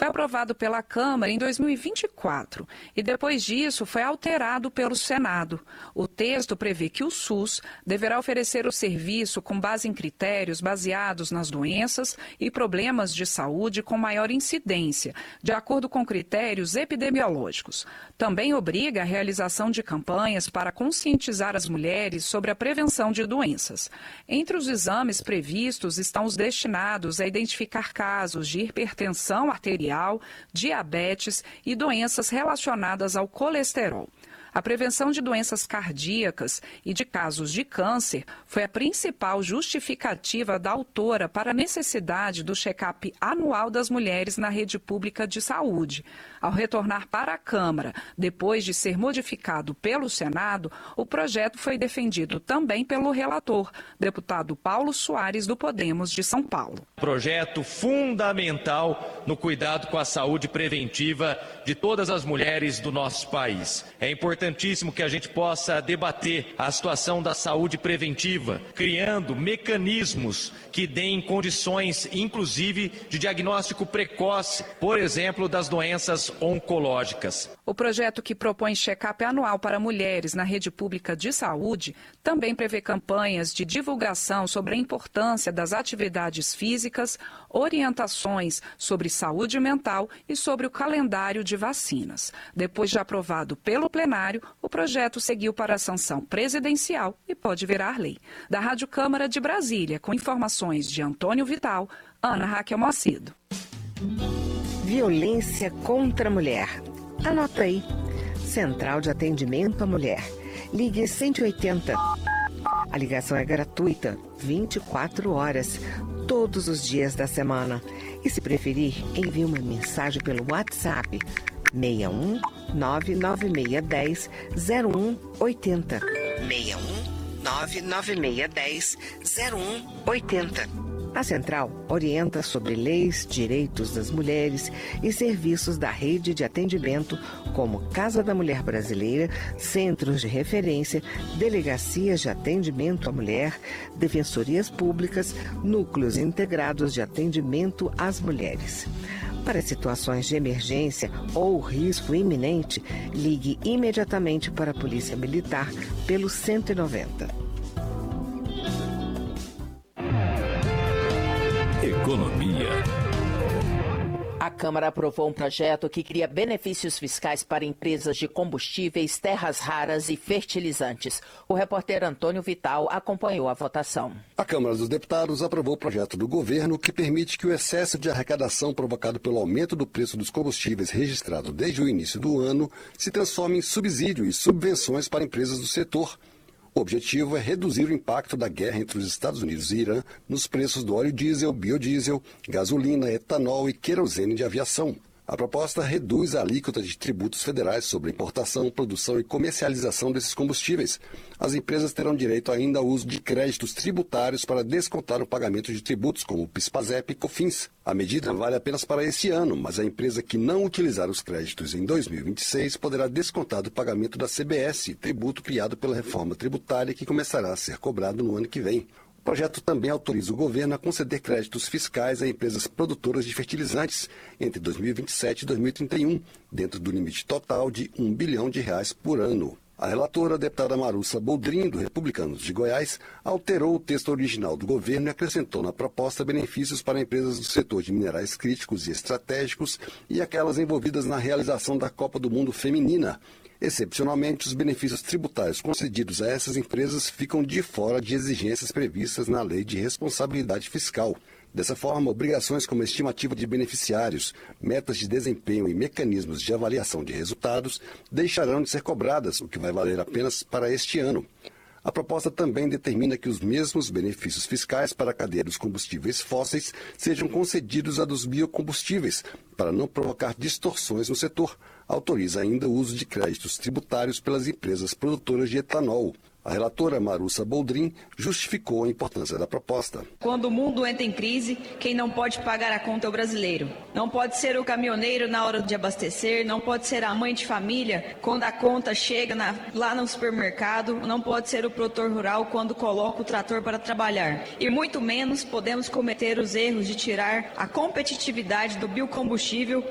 foi aprovado pela Câmara em 2024 e depois disso foi alterado pelo Senado. O texto prevê que o SUS deverá oferecer o serviço com base em critérios baseados nas doenças e problemas de saúde com maior incidência, de acordo com critérios epidemiológicos. Também obriga a realização de campanhas para conscientizar as mulheres sobre a prevenção de doenças. Entre os exames previstos estão os destinados a identificar casos de hipertensão arterial, diabetes e doenças relacionadas ao colesterol. A prevenção de doenças cardíacas e de casos de câncer foi a principal justificativa da autora para a necessidade do check-up anual das mulheres na rede pública de saúde. Ao retornar para a Câmara, depois de ser modificado pelo Senado, o projeto foi defendido também pelo relator, deputado Paulo Soares, do Podemos de São Paulo. Projeto fundamental no cuidado com a saúde preventiva de todas as mulheres do nosso país. É importantíssimo que a gente possa debater a situação da saúde preventiva, criando mecanismos que deem condições, inclusive, de diagnóstico precoce, por exemplo, das doenças oncológicas. O projeto, que propõe check-up anual para mulheres na rede pública de saúde, também prevê campanhas de divulgação sobre a importância das atividades físicas, orientações sobre saúde mental e sobre o calendário de vacinas. Depois de aprovado pelo plenário, o projeto seguiu para a sanção presidencial e pode virar lei. Da Rádio Câmara de Brasília, com informações de Antônio Vital, Ana Raquel Macedo. Violência contra a mulher. Anota aí. Central de Atendimento à Mulher. Ligue 180. A ligação é gratuita, 24 horas, todos os dias da semana. E se preferir, envie uma mensagem pelo WhatsApp 61 99610 0180. 61 99610 0180. A Central orienta sobre leis, direitos das mulheres e serviços da rede de atendimento, como Casa da Mulher Brasileira, centros de referência, delegacias de atendimento à mulher, defensorias públicas, núcleos integrados de atendimento às mulheres. Para situações de emergência ou risco iminente, ligue imediatamente para a Polícia Militar pelo 190. Economia. A Câmara aprovou um projeto que cria benefícios fiscais para empresas de combustíveis, terras raras e fertilizantes. O repórter Antônio Vital acompanhou a votação. A Câmara dos Deputados aprovou o projeto do governo que permite que o excesso de arrecadação provocado pelo aumento do preço dos combustíveis registrado desde o início do ano se transforme em subsídio e subvenções para empresas do setor. O objetivo é reduzir o impacto da guerra entre os Estados Unidos e Irã nos preços do óleo diesel, biodiesel, gasolina, etanol e querosene de aviação. A proposta reduz a alíquota de tributos federais sobre importação, produção e comercialização desses combustíveis. As empresas terão direito ainda ao uso de créditos tributários para descontar o pagamento de tributos, como o PIS/PASEP e COFINS. A medida vale apenas para esse ano, mas a empresa que não utilizar os créditos em 2026 poderá descontar do pagamento da CBS, tributo criado pela reforma tributária que começará a ser cobrado no ano que vem. O projeto também autoriza o governo a conceder créditos fiscais a empresas produtoras de fertilizantes entre 2027 e 2031, dentro do limite total de R$1 bilhão por ano. A relatora, a deputada Marussa Boldrin, do Republicanos de Goiás, alterou o texto original do governo e acrescentou na proposta benefícios para empresas do setor de minerais críticos e estratégicos e aquelas envolvidas na realização da Copa do Mundo Feminina. Excepcionalmente, os benefícios tributários concedidos a essas empresas ficam de fora de exigências previstas na Lei de Responsabilidade Fiscal. Dessa forma, obrigações como estimativa de beneficiários, metas de desempenho e mecanismos de avaliação de resultados deixarão de ser cobradas, o que vai valer apenas para este ano. A proposta também determina que os mesmos benefícios fiscais para a cadeia dos combustíveis fósseis sejam concedidos a dos biocombustíveis, para não provocar distorções no setor. Autoriza ainda o uso de créditos tributários pelas empresas produtoras de etanol. A relatora Marussa Boldrin justificou a importância da proposta. Quando o mundo entra em crise, quem não pode pagar a conta é o brasileiro. Não pode ser o caminhoneiro na hora de abastecer, não pode ser a mãe de família quando a conta chega lá no supermercado, não pode ser o produtor rural quando coloca o trator para trabalhar. E muito menos podemos cometer os erros de tirar a competitividade do biocombustível